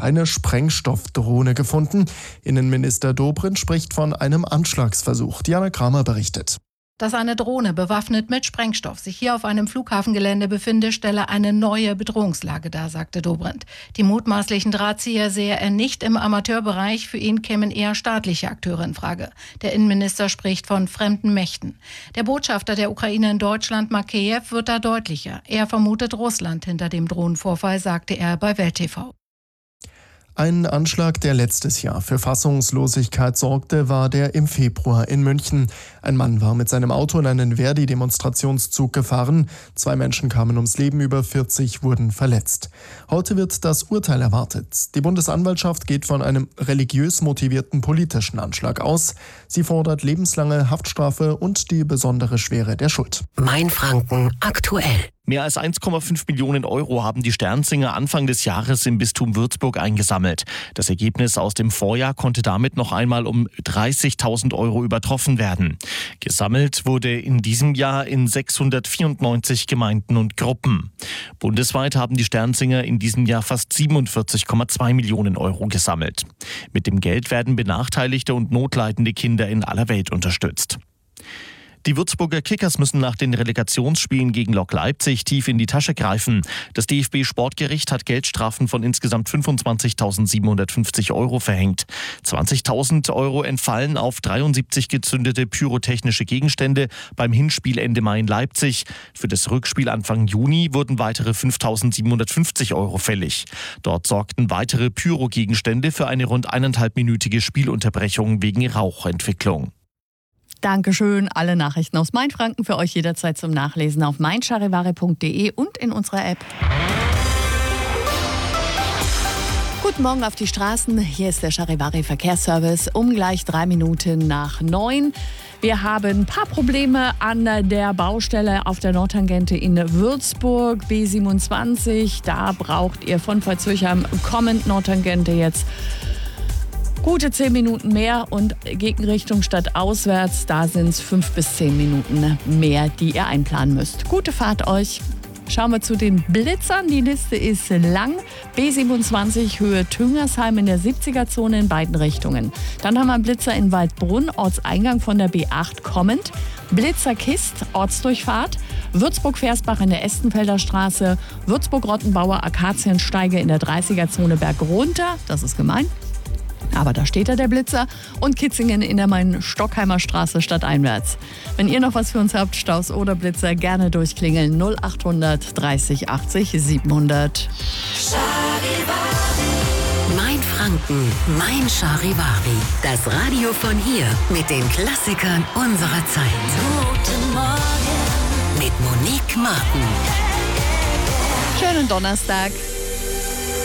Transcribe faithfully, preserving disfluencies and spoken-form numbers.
eine Sprengstoffdrohne gefunden. Innenminister Dobrindt spricht von einem Anschlagsversuch. Diana Kramer berichtet. Dass eine Drohne bewaffnet mit Sprengstoff sich hier auf einem Flughafengelände befinde, stelle eine neue Bedrohungslage dar, sagte Dobrindt. Die mutmaßlichen Drahtzieher sehe er nicht im Amateurbereich, für ihn kämen eher staatliche Akteure in Frage. Der Innenminister spricht von fremden Mächten. Der Botschafter der Ukraine in Deutschland, Makeyev, wird da deutlicher. Er vermutet Russland hinter dem Drohnenvorfall, sagte er bei Welt T V. Ein Anschlag, der letztes Jahr für Fassungslosigkeit sorgte, war der im Februar in München. Ein Mann war mit seinem Auto in einen Verdi-Demonstrationszug gefahren. Zwei Menschen kamen ums Leben, über vierzig wurden verletzt. Heute wird das Urteil erwartet. Die Bundesanwaltschaft geht von einem religiös motivierten politischen Anschlag aus. Sie fordert lebenslange Haftstrafe und die besondere Schwere der Schuld. Mainfranken aktuell. Mehr als eins Komma fünf Millionen Euro haben die Sternsinger Anfang des Jahres im Bistum Würzburg eingesammelt. Das Ergebnis aus dem Vorjahr konnte damit noch einmal um dreißigtausend Euro übertroffen werden. Gesammelt wurde in diesem Jahr in sechshundertvierundneunzig Gemeinden und Gruppen. Bundesweit haben die Sternsinger in diesem Jahr fast siebenundvierzig Komma zwei Millionen Euro gesammelt. Mit dem Geld werden benachteiligte und notleidende Kinder in aller Welt unterstützt. Die Würzburger Kickers müssen nach den Relegationsspielen gegen Lok Leipzig tief in die Tasche greifen. Das D F B-Sportgericht hat Geldstrafen von insgesamt fünfundzwanzigtausendsiebenhundertfünfzig Euro verhängt. zwanzigtausend Euro entfallen auf dreiundsiebzig gezündete pyrotechnische Gegenstände beim Hinspiel Ende Mai in Leipzig. Für das Rückspiel Anfang Juni wurden weitere fünftausendsiebenhundertfünfzig Euro fällig. Dort sorgten weitere Pyrogegenstände für eine rund eineinhalbminütige Spielunterbrechung wegen Rauchentwicklung. Dankeschön. Alle Nachrichten aus Mainfranken für euch jederzeit zum Nachlesen auf mein charivari punkt de und in unserer App. Guten Morgen auf die Straßen. Hier ist der Charivari Verkehrsservice um gleich drei Minuten nach neun. Wir haben ein paar Probleme an der Baustelle auf der Nordtangente in Würzburg, B siebenundzwanzig. Da braucht ihr von Pfalz-Zürchheim kommend Nordtangente jetzt gute zehn Minuten mehr und Gegenrichtung statt auswärts, da sind es fünf bis zehn Minuten mehr, die ihr einplanen müsst. Gute Fahrt euch. Schauen wir zu den Blitzern. Die Liste ist lang. B siebenundzwanzig Höhe Tüngersheim in der siebziger-Zone in beiden Richtungen. Dann haben wir einen Blitzer in Waldbrunn, Ortseingang von der B acht kommend. Blitzer Kist, Ortsdurchfahrt. Würzburg-Versbach in der Estenfelder Straße. Würzburg-Rottenbauer Akaziensteige in der dreißiger-Zone bergunter. Das ist gemein. Aber da steht da der Blitzer. Und Kitzingen in der Main-Stockheimer Straße stadteinwärts. Wenn ihr noch was für uns habt, Staus oder Blitzer, gerne durchklingeln. null achthundert dreißig achtzig siebenhundert. Mainfranken, mein Charivari. Das Radio von hier mit den Klassikern unserer Zeit. Guten Morgen mit Monique Martin. Schönen Donnerstag.